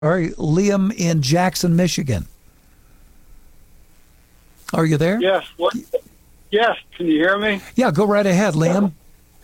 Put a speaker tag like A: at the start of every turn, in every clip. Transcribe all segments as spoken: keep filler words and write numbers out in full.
A: All right, Liam in Jackson, Michigan. Are you there?
B: Yes. What? Yes. Can you hear me?
A: Yeah, go right ahead, Liam.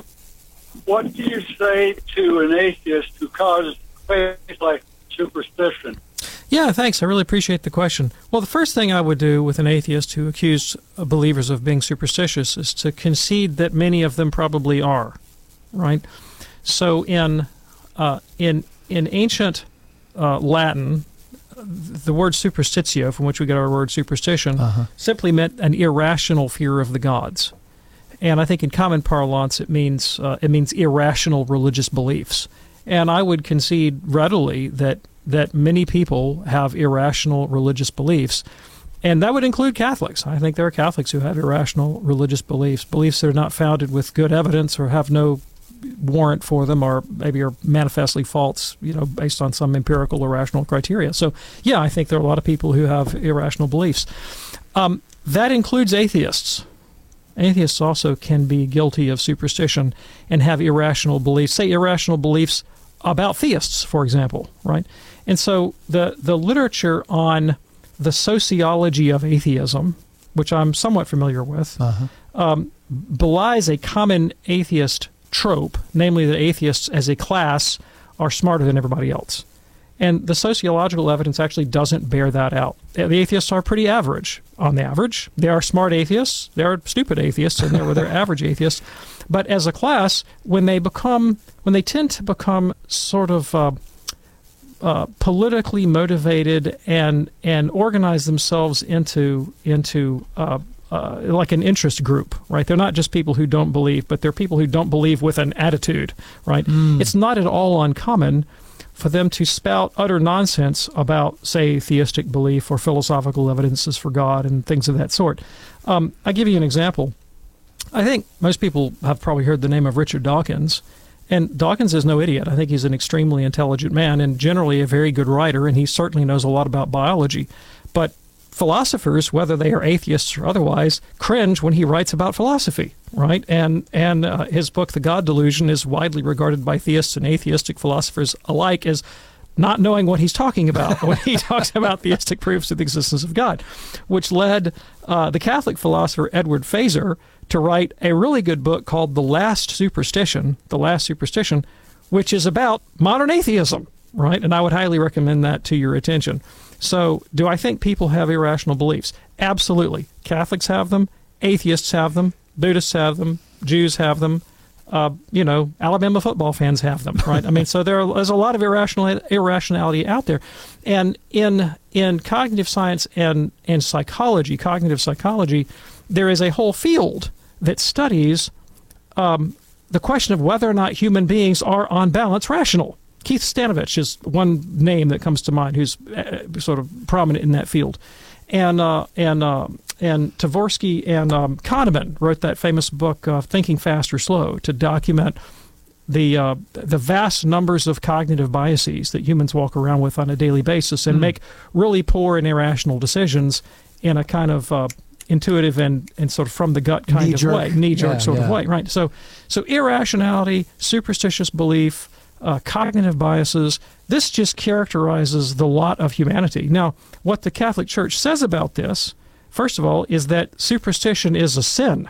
B: What do you say to an atheist who causes faith like superstition?
C: Yeah, thanks. I really appreciate the question. Well, the first thing I would do with an atheist who accused believers of being superstitious is to concede that many of them probably are, right? So in uh, in in ancient uh, Latin, the word superstitio, from which we get our word superstition, uh-huh. simply meant an irrational fear of the gods. And I think in common parlance it means uh, it means irrational religious beliefs. And I would concede readily that that many people have irrational religious beliefs, and that would include Catholics. I think there are Catholics who have irrational religious beliefs, beliefs that are not founded with good evidence or have no warrant for them, or maybe are manifestly false, you know, based on some empirical or rational criteria. So, yeah, I think there are a lot of people who have irrational beliefs. Um, that includes atheists. Atheists also can be guilty of superstition and have irrational beliefs, say irrational beliefs about theists, for example, right? And so the, the literature on the sociology of atheism, which I'm somewhat familiar with, uh-huh. um, belies a common atheist trope, namely that atheists as a class are smarter than everybody else. And the sociological evidence actually doesn't bear that out. The atheists are pretty average on the average. There are smart atheists, there are stupid atheists, and there were their average atheists. But as a class, when they become, when they tend to become sort of uh, uh, politically motivated and and organize themselves into into uh, uh, like an interest group, right? They're not just people who don't believe, but they're people who don't believe with an attitude, right? Mm. It's not at all uncommon for them to spout utter nonsense about, say, theistic belief or philosophical evidences for God and things of that sort. Um, I'll give you an example. I think most people have probably heard the name of Richard Dawkins, and Dawkins is no idiot. I think he's an extremely intelligent man and generally a very good writer, and he certainly knows a lot about biology. But philosophers, whether they are atheists or otherwise, cringe when he writes about philosophy, right? And and uh, his book, The God Delusion, is widely regarded by theists and atheistic philosophers alike as not knowing what he's talking about when he talks about theistic proofs of the existence of God, which led uh, the Catholic philosopher Edward Feser to write a really good book called The Last Superstition, The Last Superstition, which is about modern atheism, right? And I would highly recommend that to your attention. So do I think people have irrational beliefs? Absolutely. Catholics have them. Atheists have them. Buddhists have them. Jews have them. Uh, you know, Alabama football fans have them, right? I mean, so there are, there's a lot of irrational irrationality out there. And in in cognitive science and, and psychology, cognitive psychology, there is a whole field that studies um, the question of whether or not human beings are, on balance, rational. Keith Stanovich is one name that comes to mind who's uh, sort of prominent in that field. And uh, and uh, and Tversky and um, Kahneman wrote that famous book, uh, Thinking Fast or Slow, to document the uh, the vast numbers of cognitive biases that humans walk around with on a daily basis and mm. make really poor and irrational decisions in a kind of uh, intuitive and, and sort of from the gut kind
A: knee-jerk.
C: of way, knee-jerk
A: yeah,
C: sort
A: yeah.
C: of way, right? So so irrationality, superstitious belief, Uh, cognitive biases, this just characterizes the lot of humanity. Now, what the Catholic Church says about this, first of all, is that superstition is a sin.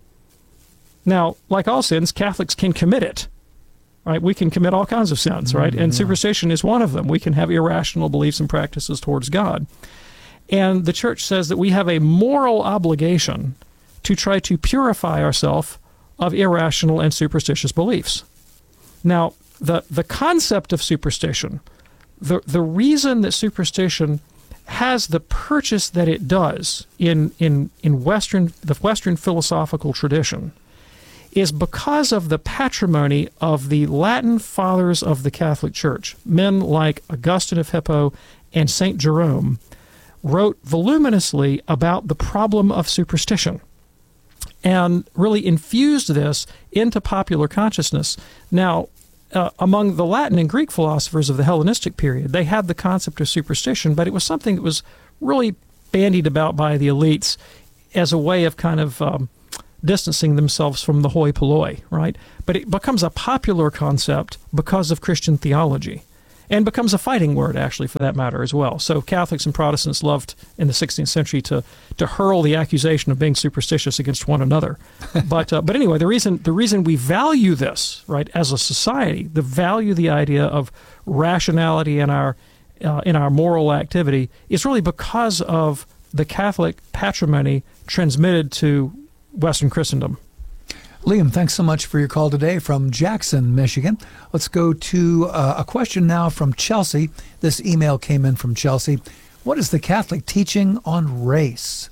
C: Now, like all sins, Catholics can commit it, right? We can commit all kinds of sins, right? Mm-hmm. And superstition is one of them. We can have irrational beliefs and practices towards God. And the Church says that we have a moral obligation to try to purify ourselves of irrational and superstitious beliefs. Now, The the concept of superstition, the the reason that superstition has the purchase that it does in in in Western the Western philosophical tradition, is because of the patrimony of the Latin fathers of the Catholic Church. Men like Augustine of Hippo and Saint Jerome wrote voluminously about the problem of superstition and really infused this into popular consciousness. Now, Uh, among the Latin and Greek philosophers of the Hellenistic period, they had the concept of superstition, but it was something that was really bandied about by the elites as a way of kind of um, distancing themselves from the hoi polloi, right? But it becomes a popular concept because of Christian theology. and becomes a fighting word, actually, for that matter, as well. So Catholics and Protestants loved in the sixteenth century to to hurl the accusation of being superstitious against one another. But uh, but anyway, the reason the reason we value this, right, as a society, the value the idea of rationality in our uh, in our moral activity is really because of the Catholic patrimony transmitted to Western Christendom.
A: Liam, thanks so much for your call today from Jackson, Michigan. Let's go to uh, a question now from Chelsea. This email came in from Chelsea. What is the Catholic teaching on race?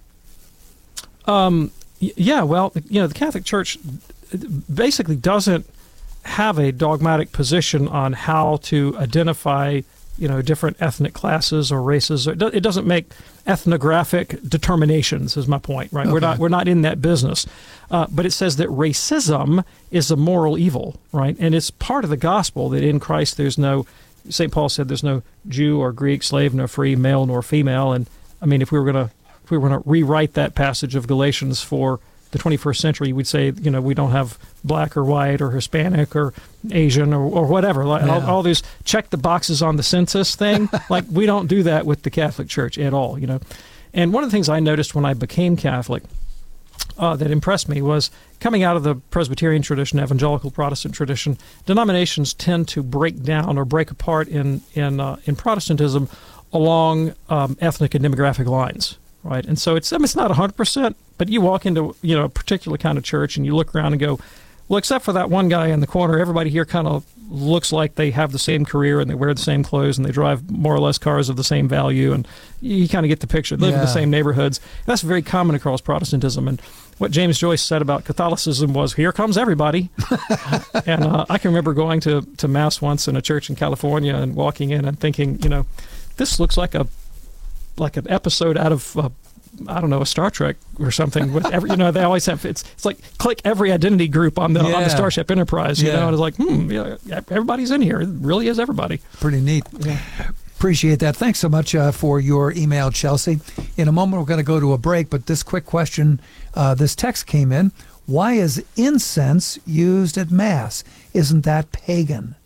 C: Um, y- yeah, well, you know, the Catholic Church basically doesn't have a dogmatic position on how to identify, you know, different ethnic classes or races. It, do, it doesn't make ethnographic determinations, is my point, right?
A: Okay.
C: We're not we're not in that business. Uh, but it says that racism is a moral evil, right? And it's part of the gospel that in Christ there's no, Saint Paul said there's no Jew or Greek, slave nor free, male nor female. And I mean, if we were going to if we were going to rewrite that passage of Galatians for the twenty-first century, we'd say, you know, we don't have black or white or Hispanic or Asian or, or whatever. Like,
A: Yeah.
C: all, all these check the boxes on the census thing. Like, we don't do that with the Catholic Church at all, you know. And one of the things I noticed when I became Catholic uh, that impressed me was coming out of the Presbyterian tradition, evangelical Protestant tradition, denominations tend to break down or break apart in, in, uh, in Protestantism along um, ethnic and demographic lines. Right, and so it's I mean, it's not one hundred percent, but you walk into, you know, a particular kind of church and you look around and go, well, except for that one guy in the corner, everybody here kind of looks like they have the same career and they wear the same clothes and they drive more or less cars of the same value, and you kind of get the picture. They live in the
A: Yeah.
C: same neighborhoods. That's very common across Protestantism. And what James Joyce said about Catholicism was, here comes everybody. And uh, I can remember going to, to Mass once in a church in California and walking in and thinking, you know, this looks like a like an episode out of uh, I don't know, a Star Trek or something. With every, you know, they always have it's it's like click every identity group on the on
A: Yeah.
C: the Starship Enterprise. You
A: Yeah.
C: know, and it's like, hmm, yeah, everybody's in here. It really is everybody.
A: Pretty neat.
C: Yeah.
A: Appreciate that. Thanks so much uh, for your email, Chelsea. In a moment, we're going to go to a break, but this quick question, uh, this text came in. Why is incense used at Mass? Isn't that pagan?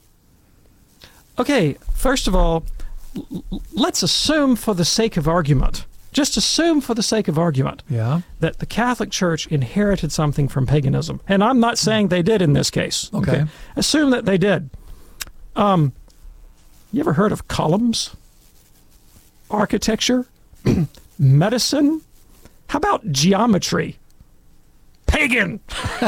C: Okay, first of all, l- l- let's assume for the sake of argument, just assume for the sake of argument,
A: Yeah.
C: that the Catholic Church inherited something from paganism. And I'm not saying they did in this case.
A: Okay.
C: Assume that they did. Um, you ever heard of columns? Architecture? Medicine? How about geometry? Pagan!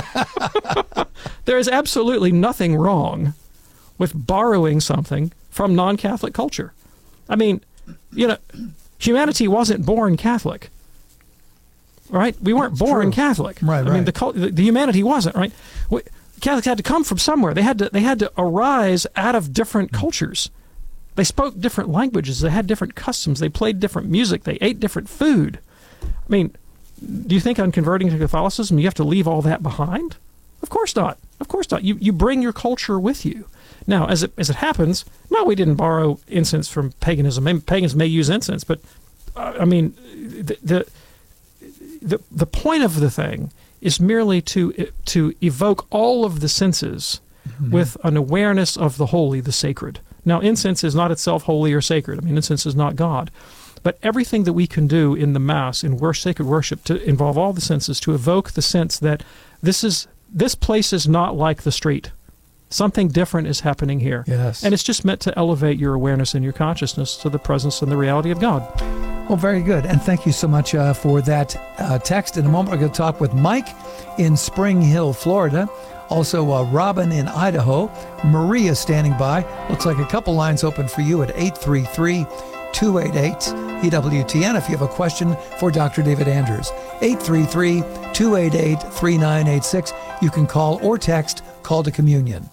C: There is absolutely nothing wrong with borrowing something from non-Catholic culture. I mean, you know, humanity wasn't born Catholic, right? We weren't
A: That's
C: born
A: true.
C: Catholic.
A: Right,
C: I mean,
A: right.
C: the, cul- the the humanity wasn't, right? We, Catholics had to come from somewhere. They had to they had to arise out of different cultures. They spoke different languages. They had different customs. They played different music. They ate different food. I mean, do you think on converting to Catholicism you have to leave all that behind? Of course not. Of course not. You you bring your culture with you. Now, as it as it happens, no, we didn't borrow incense from paganism. Maybe pagans may use incense, but uh, I mean, the, the the the point of the thing is merely to to evoke all of the senses
A: Mm-hmm.
C: with an awareness of the holy, the sacred. Now, incense is not itself holy or sacred. I mean, incense is not God. But everything that we can do in the Mass, in worship, sacred worship, to involve all the senses, to evoke the sense that this is this place is not like the street. Something different is happening here.
A: Yes.
C: And it's just meant to elevate your awareness and your consciousness to the presence and the reality of God.
A: Well, very good. And thank you so much uh, for that uh, text. In a moment, we're going to talk with Mike in Spring Hill, Florida. Also, uh, Robin in Idaho. Maria standing by. Looks like a couple lines open for you at eight three three, two eight eight, E W T N if you have a question for Doctor David Andrews. eight three three, two eight eight, three nine eight six. You can call or text Call to Communion.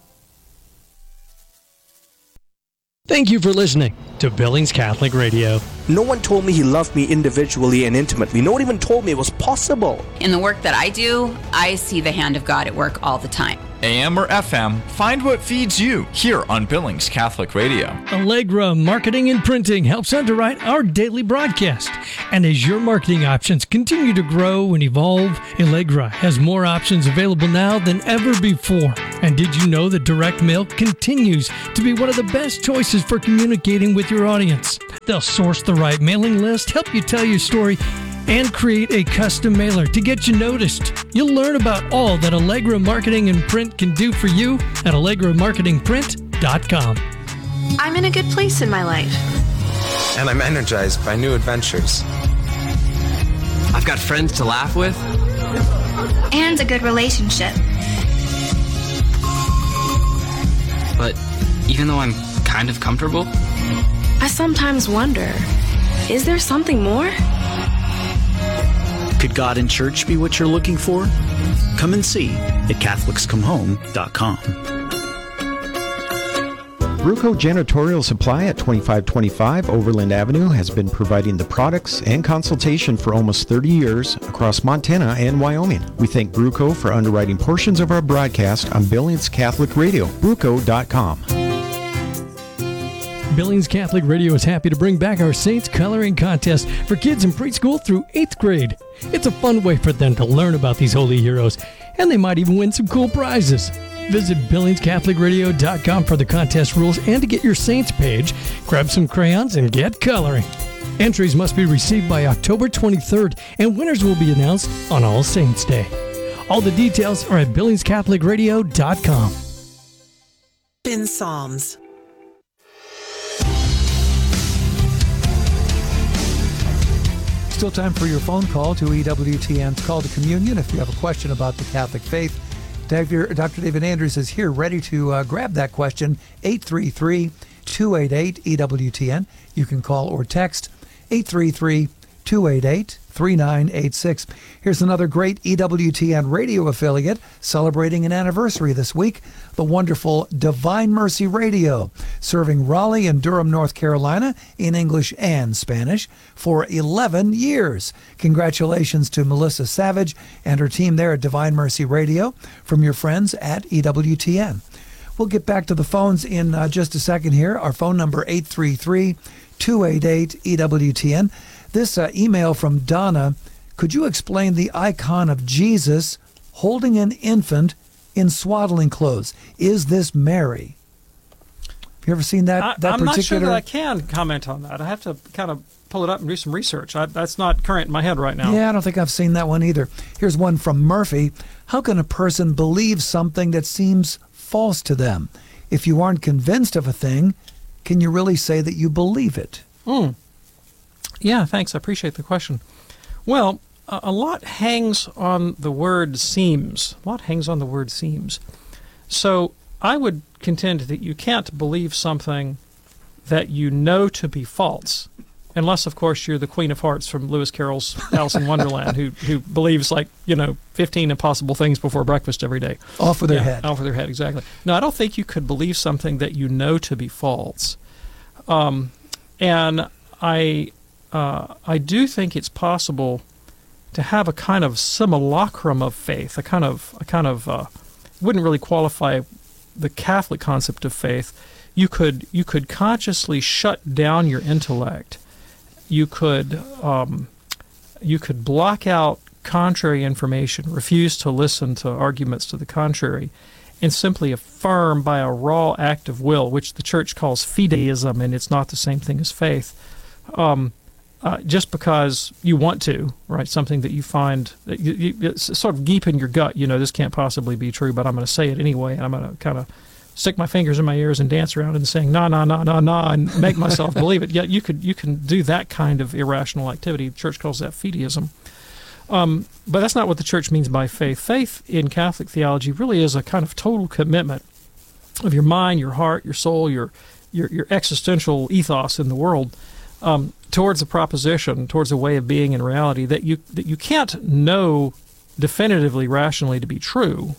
D: Thank you for listening to Billings Catholic Radio.
E: No one told me he loved me individually and intimately. No one even told me it was possible.
F: In the work that I do, I see the hand of God at work all the time. A M or F M, find what feeds you here on Billings Catholic Radio.
D: Allegra Marketing and Printing helps underwrite our daily broadcast. And as your marketing options continue to grow and evolve, Allegra has more options available now than ever before. And did you know that direct mail continues to be one of the best choices for communicating with your audience? They'll source the right mailing list, help you tell your story, and create a custom mailer to get you noticed. You'll learn about all that Allegra Marketing and Print can do for you at allegra marketing print dot com.
G: I'm in a good place in my life.
H: And I'm energized by new adventures.
I: I've got friends to laugh with.
G: And a good relationship.
I: But even though I'm kind of comfortable,
G: I sometimes wonder, is there something more?
J: Could God and church be what you're looking for? Come and see at catholics come home dot com.
K: Bruco Janitorial Supply at twenty-five twenty-five Overland Avenue has been providing the products and consultation for almost thirty years across Montana and Wyoming. We thank Bruco for underwriting portions of our broadcast on Billings Catholic Radio. Bruco dot com.
D: Billings Catholic Radio is happy to bring back our Saints Coloring Contest for kids in preschool through eighth grade. It's a fun way for them to learn about these holy heroes, and they might even win some cool prizes. Visit Billings Catholic Radio dot com for the contest rules and to get your Saints page. Grab some crayons and get coloring. Entries must be received by October twenty-third, and winners will be announced on All Saints Day. All the details are at Billings Catholic Radio dot com.
L: In Psalms.
A: Still time for your phone call to E W T N's Call to Communion. If you have a question about the Catholic faith, Doctor David Andrews is here ready to uh, grab that question. eight three three, two eight eight, E W T N. You can call or text eight three three, two eight eight, three nine eight six. Here's another great E W T N radio affiliate celebrating an anniversary this week, the wonderful Divine Mercy Radio, serving Raleigh and Durham, North Carolina in English and Spanish for eleven years. Congratulations to Melissa Savage and her team there at Divine Mercy Radio from your friends at E W T N. We'll get back to the phones in uh, just a second here. Our phone number eight three three, two eight eight, E W T N. This uh, email from Donna, could you explain the icon of Jesus holding an infant in swaddling clothes? Is this Mary? Have you ever seen that,
C: I,
A: that
C: I'm
A: particular?
C: not sure that I can comment on that. I have to kind of pull it up and do some research. I, that's not current in my head right now.
A: Yeah, I don't think I've seen that one either. Here's one from Murphy. How can a person believe something that seems false to them? If you aren't convinced of a thing, can you really say that you believe it?
C: Hmm. Yeah, thanks. I appreciate the question. Well, a, a lot hangs on the word seems. A lot hangs on the word seems. So I would contend that you can't believe something that you know to be false, unless, of course, you're the Queen of Hearts from Lewis Carroll's Alice in Wonderland, who who believes, like, you know, fifteen impossible things before breakfast every day.
A: Off with their
C: yeah,
A: head.
C: Off with their head, exactly. No, I don't think you could believe something that you know to be false. Um, and I... Uh, I do think it's possible to have a kind of simulacrum of faith, a kind of, a kind of, uh, wouldn't really qualify the Catholic concept of faith. You could, you could consciously shut down your intellect. You could, um, you could block out contrary information, refuse to listen to arguments to the contrary, and simply affirm by a raw act of will, which the Church calls fideism, and it's not the same thing as faith. Um, Uh, just because you want to, right? Something that you find, that you, you, it's sort of deep in your gut, you know, this can't possibly be true, but I'm going to say it anyway, and I'm going to kind of stick my fingers in my ears and dance around and saying, nah, nah, nah, nah, nah, and make myself believe it. Yeah, you could you can do that kind of irrational activity. The Church calls that fideism. Um, but that's not what the Church means by faith. Faith in Catholic theology really is a kind of total commitment of your mind, your heart, your soul, your your, your existential ethos in the world, Um, towards a proposition, towards a way of being in reality that you that you can't know definitively, rationally to be true,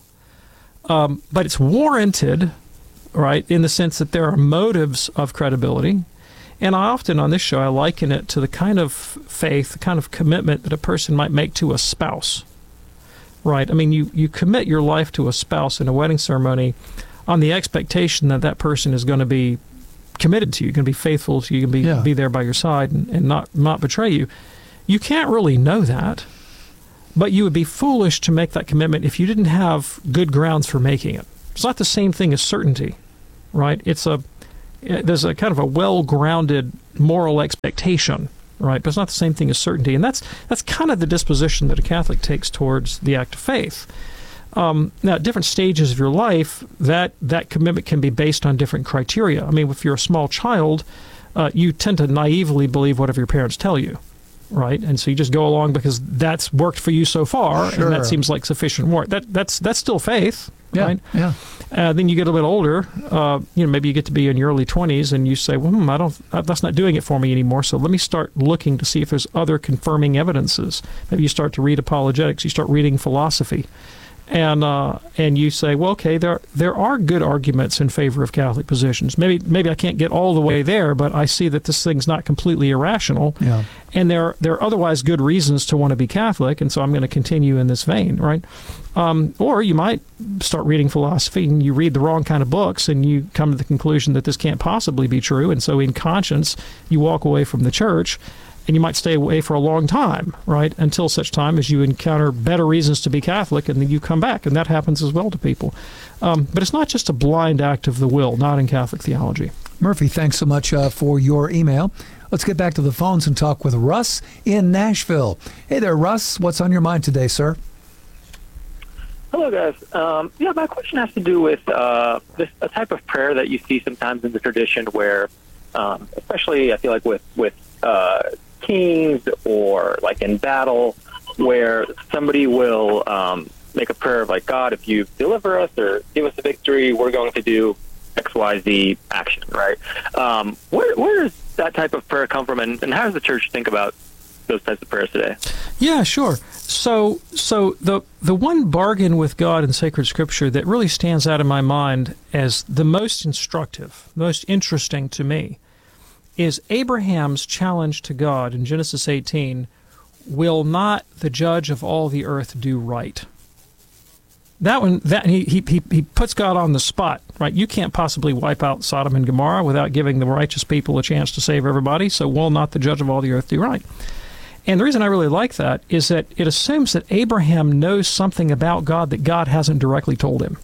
C: um, but it's warranted, right, in the sense that there are motives of credibility. And I often on this show I liken it to the kind of faith, the kind of commitment that a person might make to a spouse. right? I mean, you, you commit your life to a spouse in a wedding ceremony on the expectation that that person is going to be committed to you, going to be faithful to you, going to be,
A: Yeah.
C: be there by your side and, and not, not betray you. You can't really know that, but you would be foolish to make that commitment if you didn't have good grounds for making it. It's not the same thing as certainty, right? It's a there's a kind of a well-grounded moral expectation, right? But it's not the same thing as certainty, and that's that's kind of the disposition that a Catholic takes towards the act of faith. Um, now, at different stages of your life, that that commitment can be based on different criteria. I mean, if you're a small child, uh, you tend to naively believe whatever your parents tell you, right? And so you just go along because that's worked for you so far,
A: Sure.
C: and that seems like sufficient work. That that's that's still faith,
A: Yeah,
C: right?
A: yeah.
C: Uh, then you get a bit older. Uh, you know, maybe you get to be in your early twenties, and you say, "Well, hmm, I don't. That's not doing it for me anymore. So let me start looking to see if there's other confirming evidences." Maybe you start to read apologetics. You start reading philosophy. And uh, and you say, well, okay, there there are good arguments in favor of Catholic positions. Maybe maybe I can't get all the way there, but I see that this thing's not completely irrational.
A: Yeah.
C: And there there are otherwise good reasons to want to be Catholic, and so I'm going to continue in this vein, right? Um, or you might start reading philosophy, and you read the wrong kind of books, and you come to the conclusion that this can't possibly be true, and so in conscience, you walk away from the church. And you might stay away for a long time, right, until such time as you encounter better reasons to be Catholic, and then you come back, and that happens as well to people. Um, but it's not just a blind act of the will, not in Catholic theology.
A: Murphy, thanks so much uh, for your email. Let's get back to the phones and talk with Russ in Nashville. Hey there, Russ. What's on your mind today, sir?
M: Hello, guys. Um, yeah, my question has to do with uh, this a type of prayer that you see sometimes in the tradition where, um, especially I feel like with, with uh, kings or like in battle, where somebody will um, make a prayer of like, God, if you deliver us or give us a victory, we're going to do X, Y, Z action, right? Um, where, where does that type of prayer come from, and, and how does the church think about those types of prayers today?
C: Yeah, sure. So so the the one bargain with God in sacred scripture that really stands out in my mind as the most instructive, most interesting to me, is Abraham's challenge to God in Genesis eighteen, will not the judge of all the earth do right? That one, that he, he, he puts God on the spot, right? You can't possibly wipe out Sodom and Gomorrah without giving the righteous people a chance to save everybody, so will not the judge of all the earth do right? And the reason I really like that is that it assumes that Abraham knows something about God that God hasn't directly told him.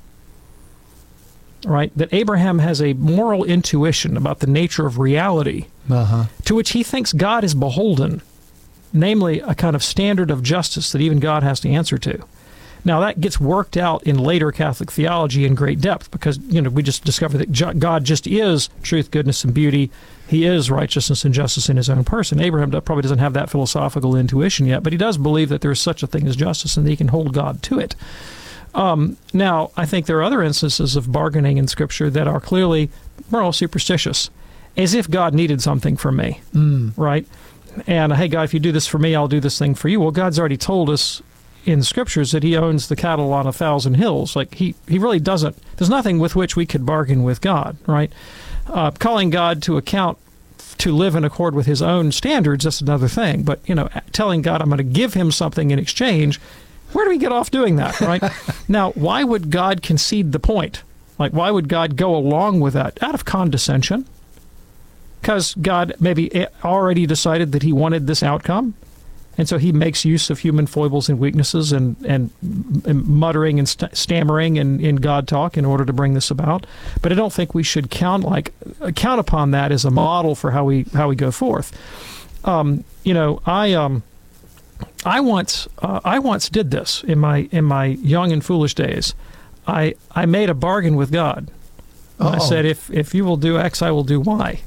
C: Right? That Abraham has a moral intuition about the nature of reality,
A: uh-huh.
C: to which he thinks God is beholden, namely a kind of standard of justice that even God has to answer to. Now, that gets worked out in later Catholic theology in great depth because, you know, we just discovered that God just is truth, goodness, and beauty. He is righteousness and justice in his own person. Abraham probably doesn't have that philosophical intuition yet, but he does believe that there is such a thing as justice and that he can hold God to it. Um, now, I think there are other instances of bargaining in Scripture that are clearly moral superstitious, as if God needed something from me,
A: mm.
C: right? And, hey, God, if you do this for me, I'll do this thing for you. Well, God's already told us in Scriptures that he owns the cattle on a thousand hills. Like, he, he really doesn't, there's nothing with which we could bargain with God, right? Uh, calling God to account to live in accord with his own standards, that's another thing. But, you know, telling God I'm going to give him something in exchange, where do we get off doing that, right? Now, why would God concede the point? Like, why would God go along with that? Out of condescension? Because God maybe already decided that he wanted this outcome, and so he makes use of human foibles and weaknesses and, and, and muttering and st- stammering in, in God talk in order to bring this about. But I don't think we should count like count upon that as a model for how we how we go forth. Um, you know, I um, I once uh, I once did this in my in my young and foolish days. I I made a bargain with God. I said, if if you will do X, I will do Y.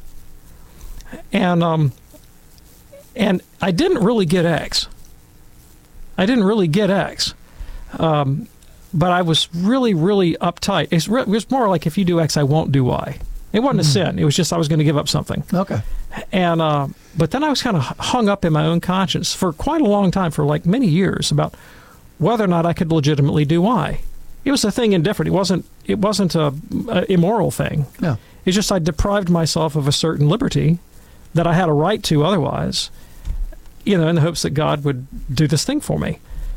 C: And um. And I didn't really get X. I didn't really get X. Um, but I was really, really uptight. It's re- it was more like, if you do X, I won't do Y. It wasn't mm. a sin. It was just I was going to give up something.
A: Okay.
C: And uh, but then I was kind of hung up in my own conscience for quite a long time, for like many years, about whether or not I could legitimately do Y. It was a thing indifferent. It wasn't. It wasn't a, a immoral thing.
A: No.
C: It's just I deprived myself of a certain liberty that I had a right to otherwise, you know, in the hopes that God would do this thing for me.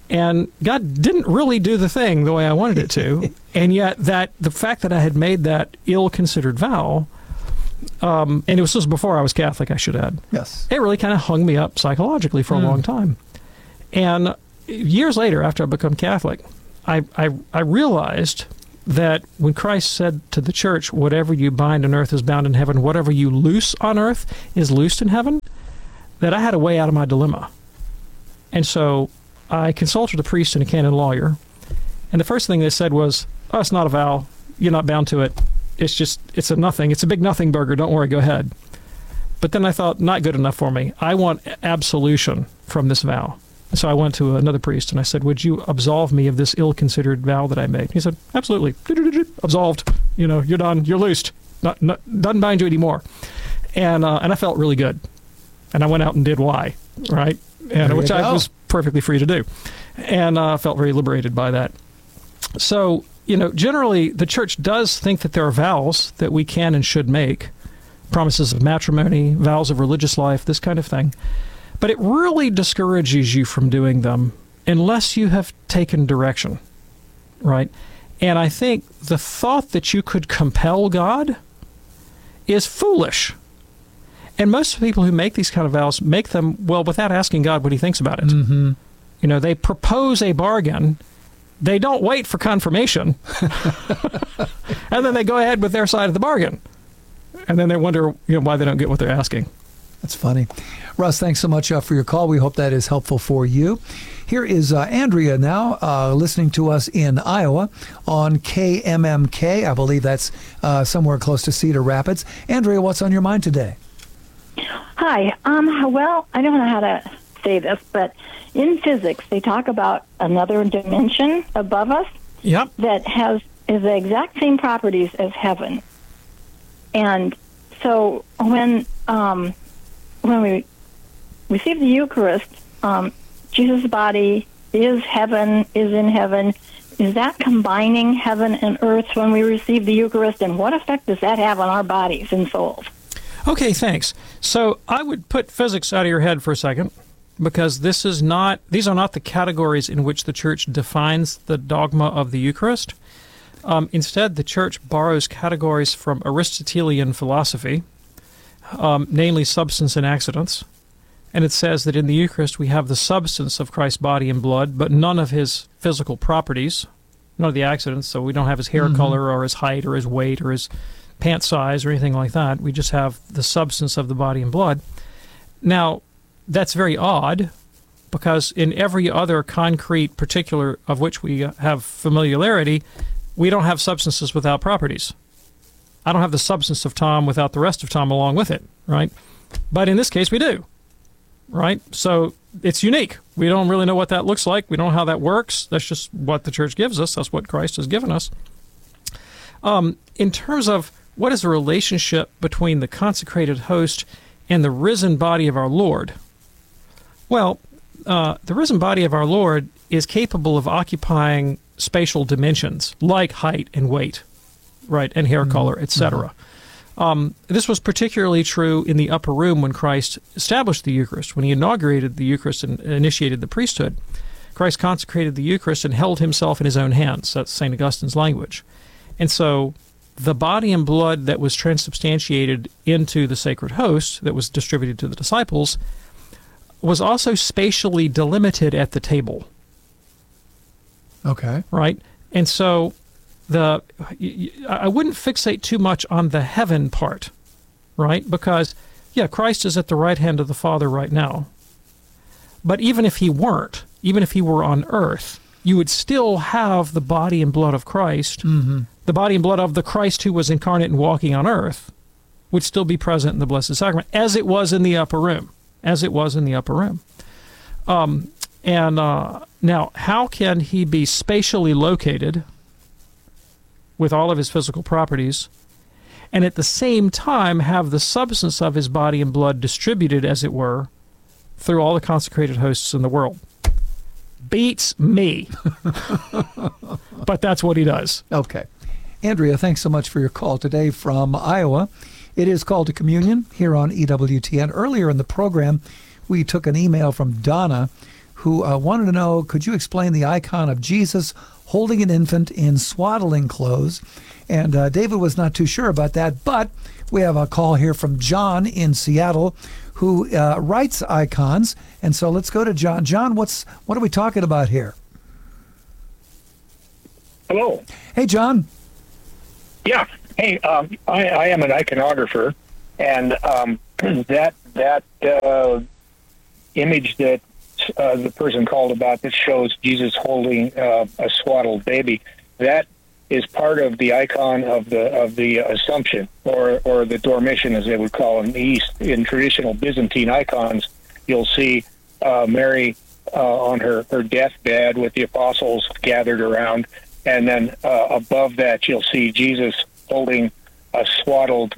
C: And God didn't really do the thing the way I wanted it to. And yet that the fact that I had made that ill-considered vow, um, and it was just before I was Catholic, I should add.
A: Yes.
C: It really kind of hung me up psychologically for a
A: Mm.
C: long time. And years later, after I become Catholic, I, I, I realized that when Christ said to the church, whatever you bind on earth is bound in heaven, whatever you loose on earth is loosed in heaven, that I had a way out of my dilemma. And so I consulted a priest and a canon lawyer, and the first thing they said was, oh, it's not a vow. You're not bound to it. It's just, it's a nothing. It's a big nothing burger. Don't worry, go ahead. But then I thought, not good enough for me. I want absolution from this vow. So I went to another priest and I said, would you absolve me of this ill-considered vow that I made? He said, absolutely. Absolved. You know, you're done. You're loosed. Not, not, doesn't bind you anymore. And uh, and I felt really good. And I went out and did Y, right? And which I was perfectly free to do. And I uh, felt very liberated by that. So, you know, generally the church does think that there are vows that we can and should make, promises of matrimony, vows of religious life, this kind of thing. But it really discourages you from doing them unless you have taken direction, right? And I think the thought that you could compel God is foolish. And most people who make these kind of vows make them, well, without asking God what he thinks about it.
A: Mm-hmm.
C: You know, they propose a bargain. They don't wait for confirmation. And then they go ahead with their side of the bargain. And then they wonder, you know, why they don't get what they're asking.
A: That's funny. Russ, thanks so much uh, for your call. We hope that is helpful for you. Here is uh, Andrea now uh, listening to us in Iowa on K M M K. I believe that's uh, somewhere close to Cedar Rapids. Andrea, what's on your mind today?
N: Hi. Um, well, I don't know how to say this, but in physics, they talk about another dimension above us
C: yep.
N: that has is the exact same properties as heaven. And so when um, when we receive the Eucharist, um, Jesus' body is heaven, is in heaven. Is that combining heaven and earth when we receive the Eucharist, and what effect does that have on our bodies and souls?
C: Okay, thanks. So I would put physics out of your head for a second, because this is not; these are not the categories in which the Church defines the dogma of the Eucharist. Um, instead, the Church borrows categories from Aristotelian philosophy, um, namely substance and accidents. And it says that in the Eucharist we have the substance of Christ's body and blood, but none of his physical properties, none of the accidents. So we don't have his hair
A: Mm-hmm.
C: color or his height or his weight or his pant size or anything like that. We just have the substance of the body and blood. Now, that's very odd, because in every other concrete particular of which we have familiarity, we don't have substances without properties. I don't have the substance of Tom without the rest of Tom along with it, right? But in this case, we do, right? So it's unique. We don't really know what that looks like. We don't know how that works. That's just what the Church gives us. That's what Christ has given us. Um, in terms of what is the relationship between the consecrated host and the risen body of our Lord? Well, uh, the risen body of our Lord is capable of occupying spatial dimensions like height and weight, right, and hair mm-hmm. color, et cetera. Mm-hmm. Um, this was particularly true in the upper room when Christ established the Eucharist. When he inaugurated the Eucharist and initiated the priesthood, Christ consecrated the Eucharist and held himself in his own hands. That's Saint Augustine's language. And so the body and blood that was transubstantiated into the sacred host that was distributed to the disciples was also spatially delimited at the table.
A: Okay.
C: Right? And so the I wouldn't fixate too much on the heaven part, right? Because, yeah, Christ is at the right hand of the Father right now. But even if he weren't, even if he were on earth, you would still have the body and blood of Christ.
A: Mm-hmm.
C: The body and blood of the Christ who was incarnate and walking on earth would still be present in the Blessed Sacrament, as it was in the upper room, as it was in the upper room. Um, and uh, now, how can he be spatially located with all of his physical properties and at the same time have the substance of his body and blood distributed, as it were, through all the consecrated hosts in the world? Beats me. But that's what he does.
A: Okay. Andrea, thanks so much for your call today from Iowa. It is Call to Communion here on E W T N. Earlier in the program, we took an email from Donna, who uh, wanted to know, could you explain the icon of Jesus holding an infant in swaddling clothes? And uh, David was not too sure about that, but we have a call here from John in Seattle, who uh, writes icons. And so let's go to John. John, what's what are we talking about here?
O: Hello.
A: Hey, John.
O: Yeah. Hey, um, I, I am an iconographer, and um, that that uh, image that uh, the person called about that shows Jesus holding uh, a swaddled baby, that is part of the icon of the of the Assumption, or or the Dormition, as they would call it in the East. In traditional Byzantine icons, you'll see uh, Mary uh, on her, her deathbed with the apostles gathered around, and then uh, above that you'll see Jesus holding a swaddled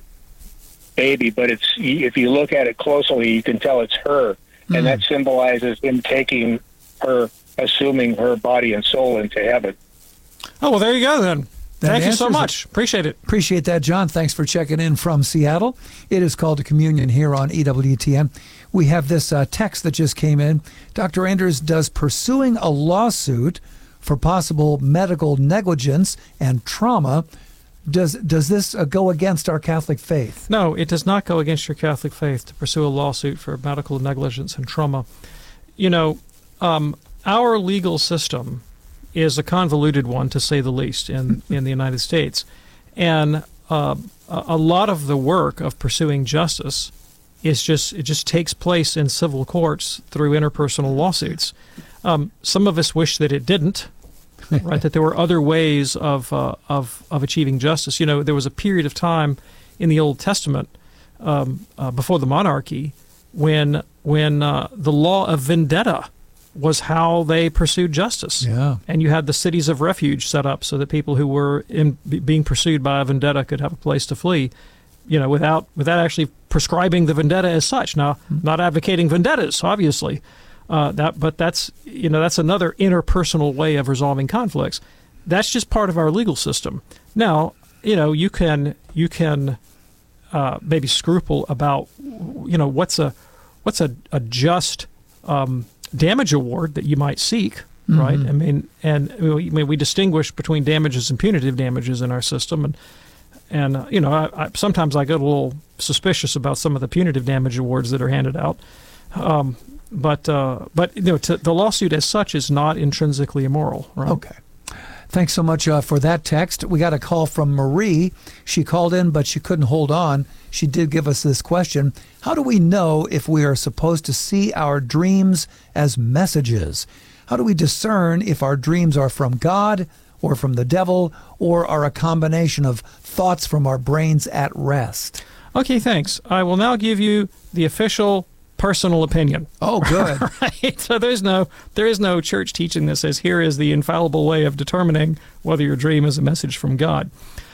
O: baby. But it's if you look at it closely, you can tell it's her, mm. and that symbolizes him taking her, assuming her body and soul into heaven.
C: Oh, well, there you go, then.
A: That
C: Thank you so
A: answers
C: much.
A: it.
C: Appreciate it.
A: Appreciate that, John. Thanks for checking in from Seattle. It is called a communion here on E W T N. We have this uh, text that just came in. Doctor Anders, does pursuing a lawsuit for possible medical negligence and trauma, does does this uh, go against our Catholic faith?
C: No, it does not go against your Catholic faith to pursue a lawsuit for medical negligence and trauma. You know, um, our legal system is a convoluted one, to say the least, in, in the United States. And uh, a lot of the work of pursuing justice is just, it just takes place in civil courts through interpersonal lawsuits. Um, some of us wish that it didn't, right, that there were other ways of, uh, of, of achieving justice. You know, there was a period of time in the Old Testament, um, uh, before the monarchy, when, when uh, the law of vendetta was how they pursued justice.
A: Yeah.
C: And you had the cities of refuge set up so that people who were in, be, being pursued by a vendetta could have a place to flee, you know, without without actually prescribing the vendetta as such. Now, mm-hmm. not advocating vendettas, obviously, uh, that but that's, you know, that's another interpersonal way of resolving conflicts. That's just part of our legal system. Now, you know, you can you can uh, maybe scruple about, you know, what's a what's a, a just um, damage award that you might seek, mm-hmm. right? I mean, and we, I mean, we distinguish between damages and punitive damages in our system, and and uh, you know, I, I, sometimes I get a little suspicious about some of the punitive damage awards that are handed out. Um, but uh, but you know, to, the lawsuit as such is not intrinsically immoral, right?
A: Okay. Thanks so much uh, for that text. We got a call from Marie. She called in, but she couldn't hold on. She did give us this question. How do we know if we are supposed to see our dreams as messages? How do we discern if our dreams are from God or from the devil, or are a combination of thoughts from our brains at rest?
C: Okay, thanks. I will now give you the official personal opinion.
A: Oh, good.
C: Right. So there's no there is no church teaching that says here is the infallible way of determining whether your dream is a message from God.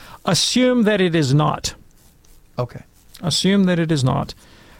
C: Assume that it is not.
A: Okay.
C: Assume that it is not.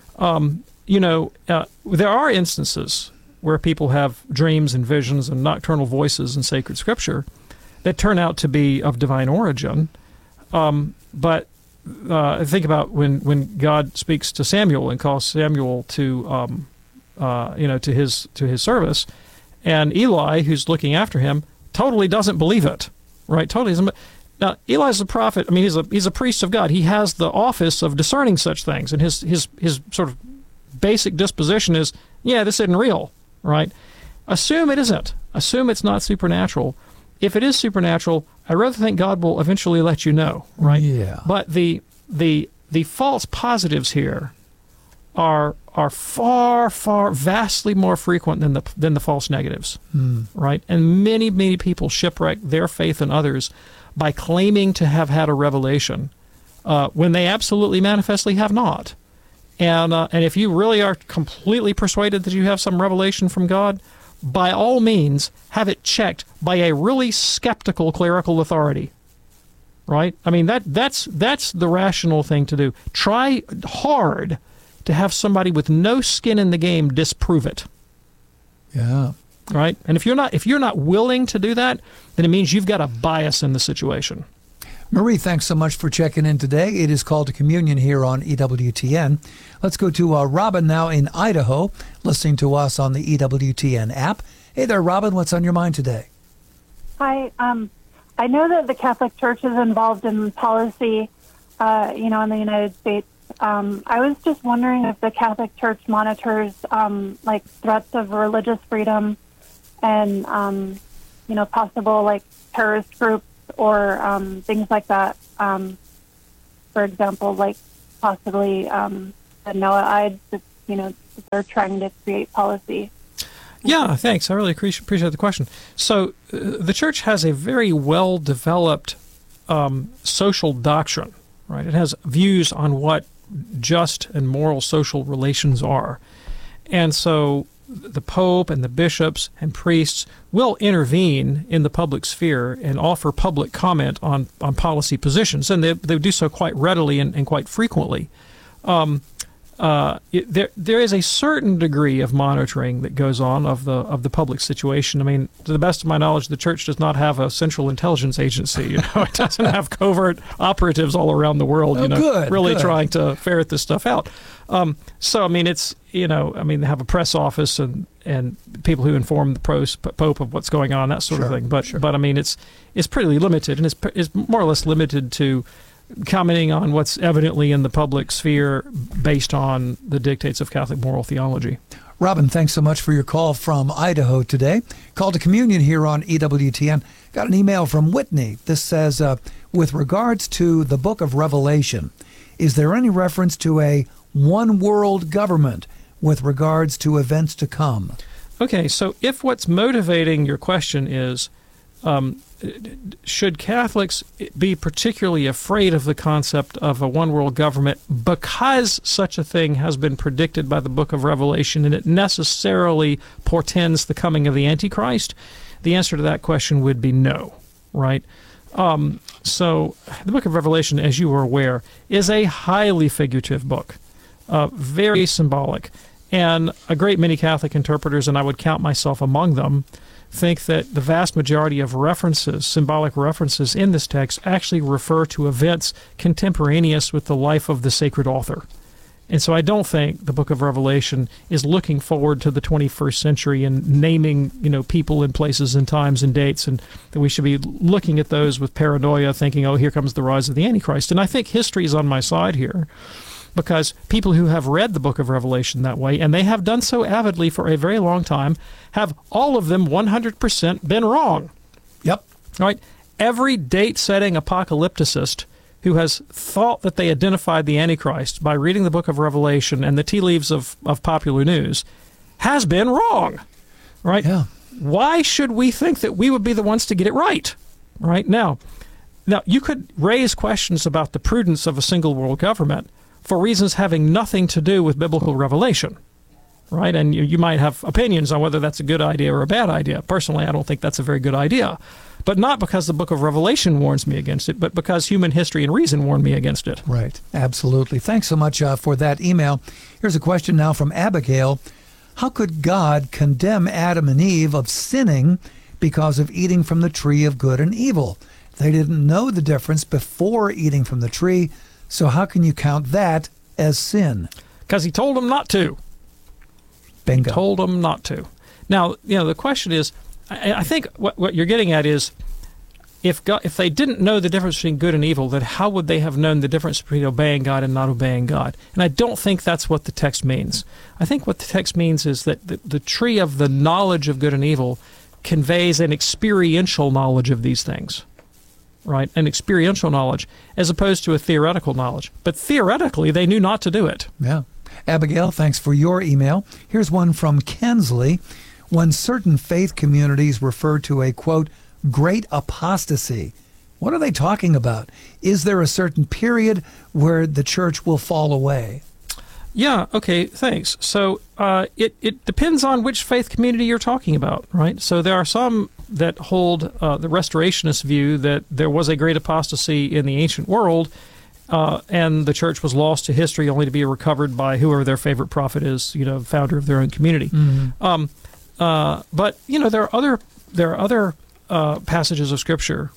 C: Um, you know, uh, there are instances where people have dreams and visions and nocturnal voices in sacred scripture that turn out to be of divine origin. Um, but Uh, think about when, when God speaks to Samuel and calls Samuel to um, uh, you know to his to his service, and Eli, who's looking after him, totally doesn't believe it, right? Totally doesn't. Now Eli's a prophet. I mean, he's a he's a priest of God. He has the office of discerning such things, and his his his sort of basic disposition is, yeah, this isn't real, right? Assume it isn't. Assume it's not supernatural. If it is supernatural, I rather think God will eventually let you know, right?
A: Yeah.
C: But the the the false positives here are are far far vastly more frequent than the than the false negatives,
A: mm.
C: right? And many many people shipwreck their faith in others by claiming to have had a revelation uh, when they absolutely manifestly have not. And uh, and if you really are completely persuaded that you have some revelation from God, by all means, have it checked by a really skeptical clerical authority, right? I mean, that that's that's the rational thing to do. Try hard to have somebody with no skin in the game disprove it.
A: Yeah.
C: Right? And if you're not if you're not willing to do that, then it means you've got a bias in the situation.
A: Marie, thanks so much for checking in today. It is Call to Communion here on E W T N. Let's go to uh, Robin now in Idaho, listening to us on the E W T N app. Hey there, Robin. What's on your mind today?
P: Hi. Um, I know that the Catholic Church is involved in policy, uh, you know, in the United States. Um, I was just wondering if the Catholic Church monitors, um, like, threats of religious freedom and, um, you know, possible, like, terrorist groups or um, things like that. Um, for example, like possibly um, the Noahides, you know, they're trying to create policy.
C: Yeah, thanks. I really appreciate, appreciate the question. So uh, the church has a very well-developed um, social doctrine, right? It has views on what just and moral social relations are. And so the Pope and the bishops and priests will intervene in the public sphere and offer public comment on, on policy positions, and they, they do so quite readily and, and quite frequently. Um, uh, it, there there is a certain degree of monitoring that goes on of the of the public situation. I mean, to the best of my knowledge, the church does not have a central intelligence agency. You know, it doesn't have covert operatives all around the world. You
A: Oh,
C: know,
A: good,
C: really
A: good.
C: trying to ferret this stuff out. Um, so, I mean, it's, you know, I mean, they have a press office and, and people who inform the pros, Pope of what's going on, that sort
A: Sure,
C: of thing. But,
A: sure.
C: but I mean, it's it's pretty limited, and it's, it's more or less limited to commenting on what's evidently in the public sphere based on the dictates of Catholic moral theology.
A: Robin, thanks so much for your call from Idaho today. Call to Communion here on E W T N. Got an email from Whitney. This says, uh, with regards to the book of Revelation, is there any reference to a one world government with regards to events to come?
C: Okay, so if what's motivating your question is, um, should Catholics be particularly afraid of the concept of a one world government because such a thing has been predicted by the book of Revelation and it necessarily portends the coming of the Antichrist? The answer to that question would be no, right? Um, so the book of Revelation, as you are aware, is a highly figurative book, uh, very symbolic. And a great many Catholic interpreters, and I would count myself among them, think that the vast majority of references, symbolic references in this text, actually refer to events contemporaneous with the life of the sacred author. And so I don't think the book of Revelation is looking forward to the twenty-first century and naming, you know, people and places and times and dates, and that we should be looking at those with paranoia, thinking, oh, here comes the rise of the Antichrist. And I think history is on my side here, because people who have read the book of Revelation that way, and they have done so avidly for a very long time, have all of them one hundred percent been wrong.
A: Yep.
C: Right? Every date-setting apocalypticist who has thought that they identified the Antichrist by reading the book of Revelation and the tea leaves of, of popular news has been wrong. Right?
A: Yeah.
C: Why should we think that we would be the ones to get it right? Right? Now, now you could raise questions about the prudence of a single world government for reasons having nothing to do with biblical revelation, right? And you, you might have opinions on whether that's a good idea or a bad idea. Personally, I don't think that's a very good idea, but not because the book of Revelation warns me against it, but because human history and reason warn me against it.
A: Right. Absolutely. Thanks so much uh, for that email. Here's a question now from Abigail. How could God condemn Adam and Eve of sinning because of eating from the tree of good and evil? They didn't know the difference before eating from the tree. So how can you count that as sin?
C: Because he told them not to.
A: Bingo.
C: He told them not to. Now, you know, the question is, I, I think what, what you're getting at is, if God, if they didn't know the difference between good and evil, then how would they have known the difference between obeying God and not obeying God? And I don't think that's what the text means. I think what the text means is that the, the tree of the knowledge of good and evil conveys an experiential knowledge of these things. Right, an experiential knowledge, as opposed to a theoretical knowledge. But theoretically, they knew not to do it.
A: Yeah. Abigail, thanks for your email. Here's one from Kensley. When certain faith communities refer to a, quote, great apostasy, what are they talking about? Is there a certain period where the church will fall away?
C: Yeah, okay, thanks. So uh, it, it depends on which faith community you're talking about, right? So there are some that hold uh, the restorationist view that there was a great apostasy in the ancient world, uh, and the church was lost to history only to be recovered by whoever their favorite prophet is, you know, founder of their own community.
A: Mm-hmm.
C: Um, uh, but, you know, there are other, there are other uh, passages of Scripture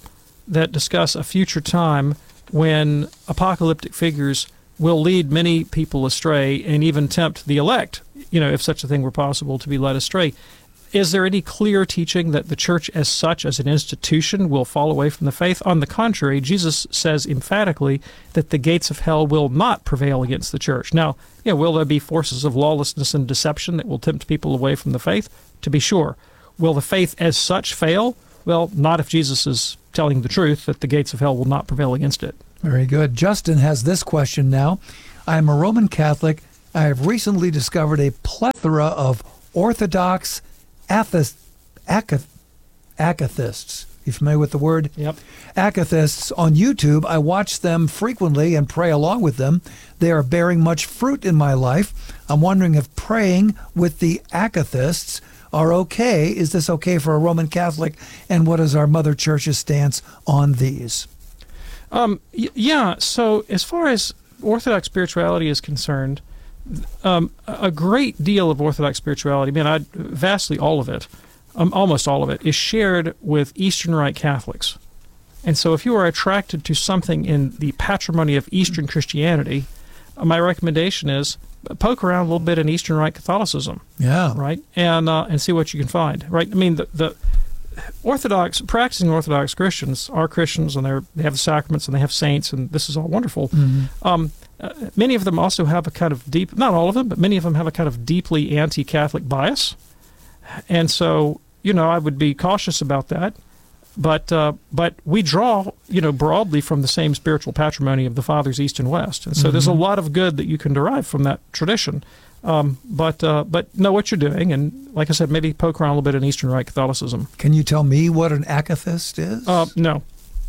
C: that discuss a future time when apocalyptic figures will lead many people astray and even tempt the elect, you know, if such a thing were possible, to be led astray. Is there any clear teaching that the church as such, as an institution, will fall away from the faith? On the contrary, Jesus says emphatically that the gates of hell will not prevail against the church. Now, you know, will there be forces of lawlessness and deception that will tempt people away from the faith? To be sure. Will the faith as such fail? Well, not if Jesus is telling the truth that the gates of hell will not prevail against it.
A: Very good. Justin has this question now. I am a Roman Catholic. I have recently discovered a plethora of Orthodox atheists. Acath- acatheists. You familiar with the word?
C: Yep.
A: Acatheists on YouTube. I watch them frequently and pray along with them. They are bearing much fruit in my life. I'm wondering if praying with the acatheists are okay. Is this okay for a Roman Catholic? And what is our Mother Church's stance on these?
C: Um, y- yeah, so as far as Orthodox spirituality is concerned, um, a great deal of Orthodox spirituality, I mean, I, vastly all of it, um, almost all of it, is shared with Eastern Rite Catholics. And so if you are attracted to something in the patrimony of Eastern Christianity, uh, my recommendation is poke around a little bit in Eastern Rite Catholicism.
A: Yeah.
C: Right? And uh, and see what you can find. Right? I mean, the, the Orthodox, practicing Orthodox Christians are Christians, and they're, they have the sacraments, and they have saints, and this is all wonderful.
A: Mm-hmm.
C: Um, uh, many of them also have a kind of deep, not all of them, but many of them have a kind of deeply anti-Catholic bias. And so, you know, I would be cautious about that. But uh, but we draw, you know, broadly from the same spiritual patrimony of the Fathers East and West. And so
A: Mm-hmm.
C: there's a lot of good that you can derive from that tradition. Um, but uh, but know what you're doing, and like I said, maybe poke around a little bit in Eastern Rite Catholicism.
A: Can you tell me what an acathist is?
C: Uh, no.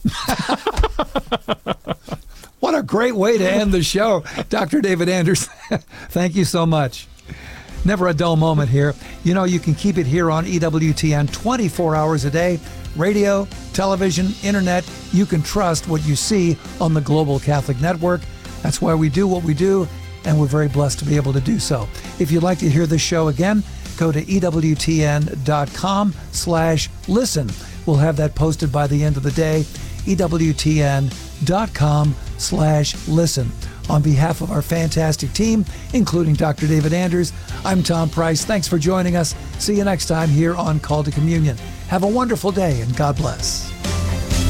A: What a great way to end the show, Doctor David Anders. Thank you so much. Never a dull moment here. You know, you can keep it here on E W T N twenty-four hours a day. Radio, television, internet. You can trust what you see on the Global Catholic Network. That's why we do what we do, and we're very blessed to be able to do so. If you'd like to hear this show again, go to E W T N dot com slash listen. We'll have that posted by the end of the day. E W T N dot com slash listen. On behalf of our fantastic team, including Doctor David Anders, I'm Tom Price. Thanks for joining us. See you next time here on Call to Communion. Have a wonderful day, and God bless.